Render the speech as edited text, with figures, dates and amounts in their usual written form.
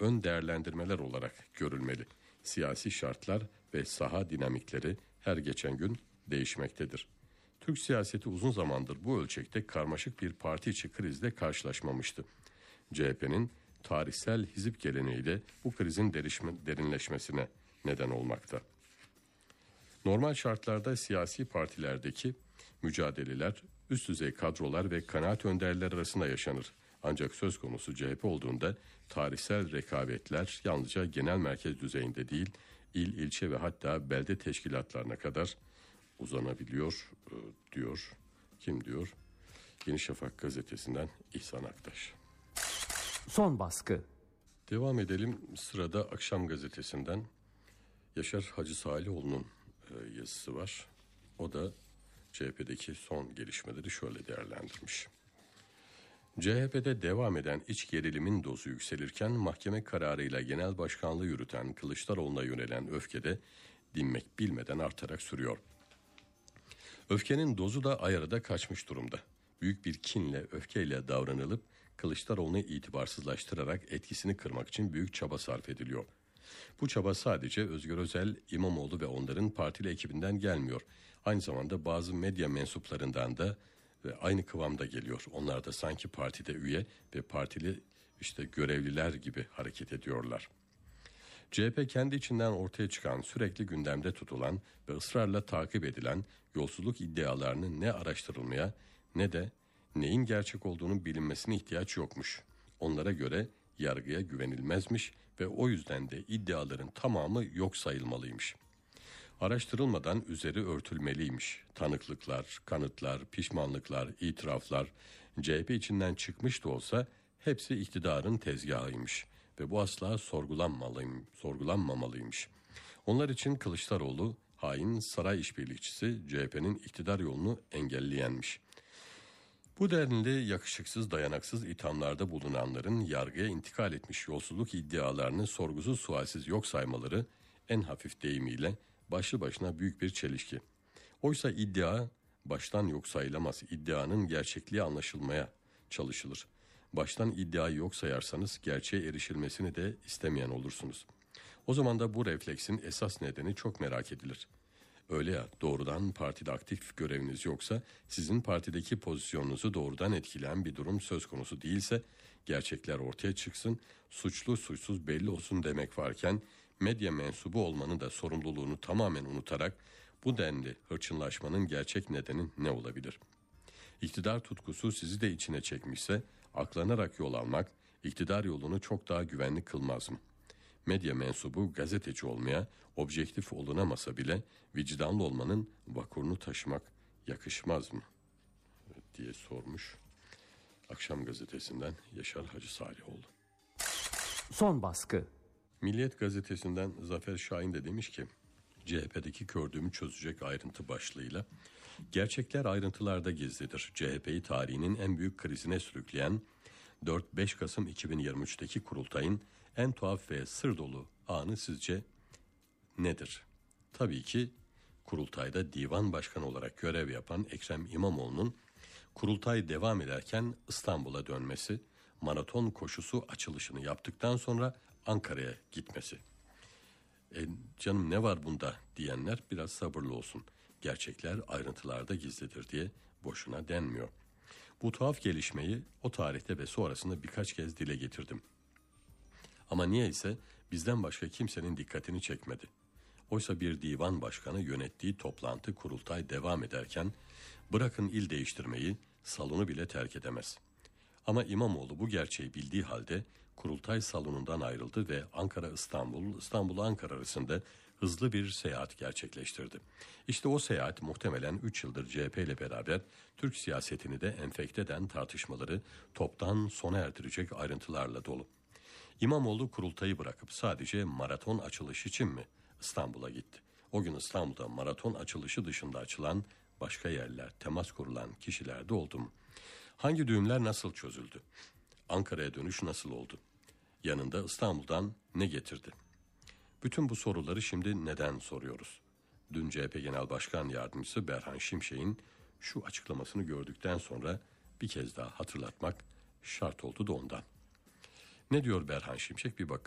ön değerlendirmeler olarak görülmeli. Siyasi şartlar ve saha dinamikleri her geçen gün değişmektedir. Türk siyaseti uzun zamandır bu ölçekte karmaşık bir parti içi krizle karşılaşmamıştı. CHP'nin tarihsel hizip geleneği de bu krizin derinleşmesine neden olmakta. Normal şartlarda siyasi partilerdeki mücadeleler üst düzey kadrolar ve kanaat önderleri arasında yaşanır. Ancak söz konusu CHP olduğunda tarihsel rekabetler yalnızca genel merkez düzeyinde değil, il, ilçe ve hatta belde teşkilatlarına kadar uzanabiliyor diyor. Kim diyor? Yeni Şafak gazetesinden İhsan Aktaş. Son baskı. Devam edelim. Sırada Akşam gazetesinden Yaşar Hacı Salihoğlu'nun yazısı var. O da CHP'deki son gelişmeleri şöyle değerlendirmiş. CHP'de devam eden iç gerilimin dozu yükselirken mahkeme kararıyla genel başkanlığı yürüten Kılıçdaroğlu'na yönelen öfkede dinmek bilmeden artarak sürüyor. Öfkenin dozu da ayarıda kaçmış durumda. Büyük bir kinle, öfkeyle davranılıp Kılıçdaroğlu'nu itibarsızlaştırarak etkisini kırmak için büyük çaba sarf ediliyor. Bu çaba sadece Özgür Özel, İmamoğlu ve onların partili ekibinden gelmiyor. Aynı zamanda bazı medya mensuplarından da aynı kıvamda geliyor. Onlar da sanki partide üye ve partili görevliler gibi hareket ediyorlar. CHP kendi içinden ortaya çıkan, sürekli gündemde tutulan ve ısrarla takip edilen yolsuzluk iddialarını ne araştırılmaya ne de neyin gerçek olduğunu bilinmesine ihtiyaç yokmuş. Onlara göre yargıya güvenilmezmiş ve o yüzden de iddiaların tamamı yok sayılmalıymış. Araştırılmadan üzeri örtülmeliymiş. Tanıklıklar, kanıtlar, pişmanlıklar, itiraflar CHP içinden çıkmış da olsa hepsi iktidarın tezgahıymış ve bu asla sorgulanmamalıymış. Onlar için Kılıçdaroğlu hain saray işbirlikçisi, CHP'nin iktidar yolunu engelleyenmiş. Bu denli yakışıksız, dayanaksız ithamlarda bulunanların yargıya intikal etmiş yolsuzluk iddialarını sorgusuz sualsiz yok saymaları en hafif deyimiyle başlı başına büyük bir çelişki. Oysa iddia baştan yok sayılamaz. İddianın gerçekliği anlaşılmaya çalışılır. Baştan iddiayı yok sayarsanız gerçeğe erişilmesini de istemeyen olursunuz. O zaman da bu refleksin esas nedeni çok merak edilir. Öyle ya, doğrudan partide aktif göreviniz yoksa, sizin partideki pozisyonunuzu doğrudan etkileyen bir durum söz konusu değilse, gerçekler ortaya çıksın, suçlu suçsuz belli olsun demek varken, medya mensubu olmanın da sorumluluğunu tamamen unutarak, bu denli hırçınlaşmanın gerçek nedeni ne olabilir? İktidar tutkusu sizi de içine çekmişse, aklanarak yol almak, iktidar yolunu çok daha güvenli kılmaz mı? Medya mensubu gazeteci olmaya, objektif olunamasa bile vicdanlı olmanın vakurunu taşımak yakışmaz mı? diye sormuş. Akşam gazetesinden Yaşar Hacı Salihoğlu. Son baskı. Milliyet gazetesinden Zafer Şahin de demiş ki, CHP'deki kördüğümü çözecek ayrıntı başlığıyla, gerçekler ayrıntılarda gizlidir. CHP'yi tarihinin en büyük krizine sürükleyen 4-5 Kasım 2023'teki kurultayın en tuhaf ve sır dolu anı sizce nedir? Tabii ki kurultayda divan başkanı olarak görev yapan Ekrem İmamoğlu'nun kurultay devam ederken İstanbul'a dönmesi, maraton koşusu açılışını yaptıktan sonra Ankara'ya gitmesi. Canım ne var bunda diyenler biraz sabırlı olsun. Gerçekler ayrıntılarda gizlidir diye boşuna denmiyor. Bu tuhaf gelişmeyi o tarihte ve sonrasında birkaç kez dile getirdim. Ama niyeyse bizden başka kimsenin dikkatini çekmedi. Oysa bir divan başkanı yönettiği toplantı, kurultay devam ederken bırakın il değiştirmeyi, salonu bile terk edemez. Ama İmamoğlu bu gerçeği bildiği halde kurultay salonundan ayrıldı ve Ankara-İstanbul, İstanbul-Ankara arasında hızlı bir seyahat gerçekleştirdi. İşte o seyahat muhtemelen 3 yıldır CHP ile beraber Türk siyasetini de enfekte eden tartışmaları toptan sona erdirecek ayrıntılarla dolu. İmamoğlu kurultayı bırakıp sadece maraton açılışı için mi İstanbul'a gitti? O gün İstanbul'da maraton açılışı dışında açılan başka yerler, temas kurulan kişiler de oldu mu? Hangi düğümler nasıl çözüldü? Ankara'ya dönüş nasıl oldu? Yanında İstanbul'dan ne getirdi? Bütün bu soruları şimdi neden soruyoruz? Dün CHP Genel Başkan Yardımcısı Berhan Şimşek'in şu açıklamasını gördükten sonra bir kez daha hatırlatmak şart oldu da ondan. Ne diyor Berhan Şimşek? Bir bakın.